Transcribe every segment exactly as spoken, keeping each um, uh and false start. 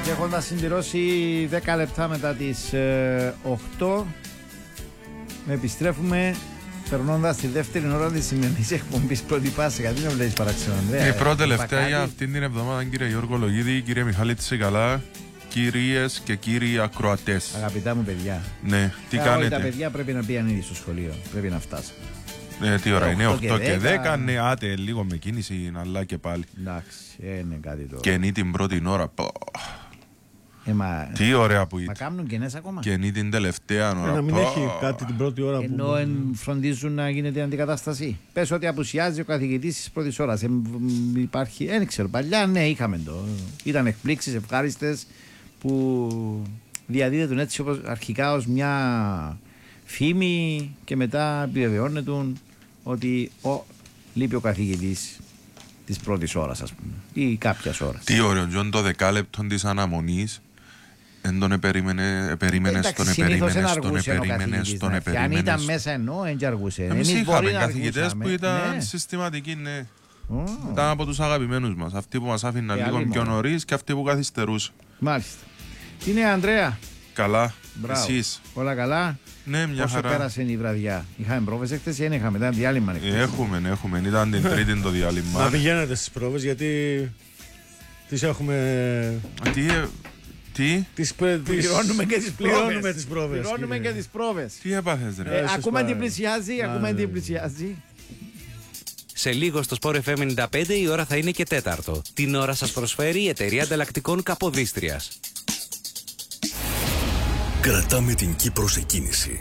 Και έχοντας συντηρώσει δέκα λεπτά μετά τις ε, οκτώ, επιστρέφουμε περνώντας τη δεύτερη ώρα της σημερινής εκπομπής Πρώτη Πάση. Γιατί δεν βλέπεις παράξενο, Ανδρέα? Η πρώτη τελευταία για αυτήν την εβδομάδα, κύριε Γιώργο Λογίδη, κύριε Μιχάλη Τσικαλά, κυρίες και κύριοι ακροατές. Αγαπητά μου παιδιά. Ναι, τι ε, κάνετε? Τα παιδιά πρέπει να πήγαν ήδη στο σχολείο. Πρέπει να φτάσουν. Ε, τι ώρα ε, είναι, οκτώ και δέκα. δέκα. Ναι, άτε λίγο με κίνηση, αλλά και πάλι. Εντάξει, είναι κάτι το. Και νη την πρώτη ώρα. Πω. Ε, μα... Τι ωραία που Μα ήταν. κάνουν κενές ακόμα. Και νη την τελευταία ώρα. Ε, να μην Πω. έχει κάτι την πρώτη ώρα που. Ενώ εν φροντίζουν να γίνεται αντικατάσταση. Πες ότι απουσιάζει ο καθηγητής της πρώτης ώρας. Ε, υπάρχει, δεν ξέρω, παλιά ναι, είχαμε το. Ήταν εκπλήξεις ευχάριστες που διαδίδεται έτσι όπως αρχικά ως μια φήμη και μετά επιβεβαιώνεται ότι ο, λείπει ο καθηγητής της πρώτης ώρας, ας πούμε, ή κάποιας ώρας. Τι ωραίο, Τζον, το δεκάλεπτο της αναμονής. Εν τον επερίμενε, επερίμενε, τον επερίμενε, τον επερίμενε, τον επερίμενε. Αν ήταν μέσα ενώ, δεν αργούσε. Εμείς είχαμε καθηγητές που ήταν ναι. συστηματικοί, ναι. Oh. Ήταν από τους αγαπημένους μας. Αυτοί που μας άφηναν λίγο πιο νωρίς και αυτοί που καθυστερούσαν. Μάλιστα. Τι είναι, Ανδρέα? Καλά. Μπράβο. Εσείς? Όλα καλά. Ναι, μια Πόσο χαρά. πέρασε η βραδιά? Είχαμε πρόβες εχθές ή δεν είχαμε? Ήταν διάλειμμα εχθές. Έχουμε, έχουμε. Ήταν την τρίτη το διάλειμμα. Να πηγαίνετε στις πρόβες γιατί τις έχουμε. Τι, ε, τι, Τις πρε- τις- Πληρώνουμε και τις πρόβες. Πληρώνουμε τις πρόβες. Πληρώνουμε κύριε. και τις πρόβες. τι έπαθες ρε? Ε, Ε, ακούμε σωστά. τι πλησιάζει, ακούμε ναι. τι πλησιάζει. Σε λίγο στο Sport εφ εμ ενενήντα πέντε η ώρα θα είναι και τέταρτο. Την ώρα σας προσφέρει η εταιρεία ανταλλακτικών Καποδίστριας. Κρατάμε την Κύπρο σε κίνηση.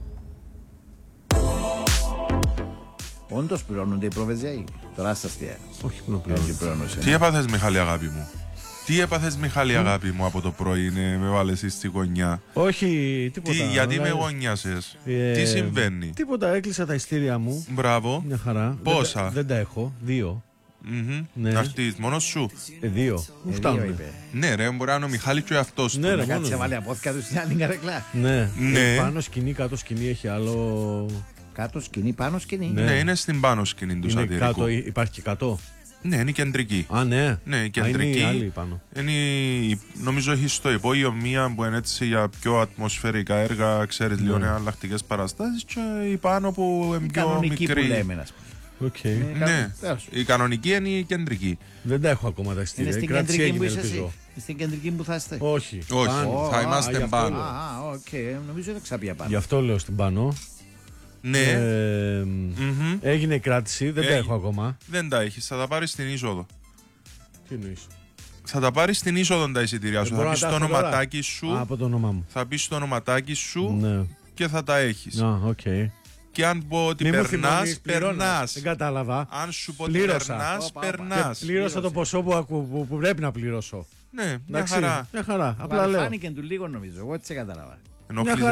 Όντως πληρώνονται οι πρόβες, Ζέη. Τώρα σας τι Όχι που να έτσι πληρώνω. πληρώνωσε. Τι έπαθες, Μιχάλη, αγάπη μου? Τι έπαθες, Μιχάλη, αγάπη μου, από το πρωί, ναι, με βάλες στη γωνιά? Όχι, τίποτα. Τι, γιατί με δηλαδή, γωνιάσες? ε, Τι συμβαίνει? Τίποτα, έκλεισα τα ειστήρια μου. Μπράβο. Μια χαρά. Πόσα? Δεν, τα- δεν τα έχω. Δύο. Μμμ. Ναι. Να έρθεις μόνος σου? Ε, δύο. Μου Ε, φτάνουν. δύο είπε. Ναι ρε, μπορεί να είναι ο Μιχάλης και ο αυτός του. Ναι, ρε. Κάτσε μόνος να μου. βάλει απόθηκα του στην άλλη καρεκλά. Ναι. Ναι. Ε, πάνω σκηνή, κάτω σκηνή έχει άλλο. Κάτω σκηνή, πάνω σκηνή. Ναι. Ναι, είναι στην πάνω σκηνή του Είναι σατυρικού. κάτω, υ- υπάρχει και κάτω. Ναι, είναι η κεντρική. Α, ναι. Ναι, η Α, κεντρική. είναι η άλλη πάνω. Είναι η- νομίζω έχει στο υπόγειο μία που είναι έτσι για πιο ατμοσφαιρικά έργα, ξέρεις, λίγο εναλλακτικές παραστάσεις, και η πάνω που είναι Η πιο κανονική που μικρή. λέμε, ας πούμε. Οκ. Ε, Ναι, τέλος. η κανονική είναι η κεντρική. Δεν τα έχω ακόμα τα Είναι ειστήρια. στην Η κράτηση κεντρική που έγινε, είσαι εσύ. ελπίζω. Στην κεντρική που θα είστε. Όχι. Όχι, Πάνω. θα Α, είμαστε γι' αυτό πάνω. λέω. Α, α, οκ. Νομίζω δεν ξαπία πάνω. Γι' αυτό λέω στην πάνω. Ναι, Ε, μμμ. Έγινε η κράτηση, δεν τα Ε, έχω ακόμα. δεν τα έχεις, θα τα πάρεις στην είσοδο. Τι εννοείς? Θα τα πάρεις στην είσοδο τα εισιτήριά σου. μπορώ Θα να πεις τα το έχω τώρα? ονοματάκι σου, Α, από το όνομά μου. θα πεις το ονοματάκι σου Ναι. και θα τα έχεις. Α, οκ. Και αν πω ότι Μη μου περνάς, θυμώνεις, πληρώνω. περνάς. Δεν κατάλαβα. Αν σου πω ότι Πλήρωσα. περνάς, Όπα, όπα. περνάς. Πλήρωσα το ποσό που, ακου- που, που πρέπει να πληρώσω. Ναι, μια Εντάξει, χαρά. Μια χαρά. Απλά Αλλά λέω. φάνηκε του λίγο νομίζω. Εγώ έτσι κατάλαβα. Ενοχλείς, Μια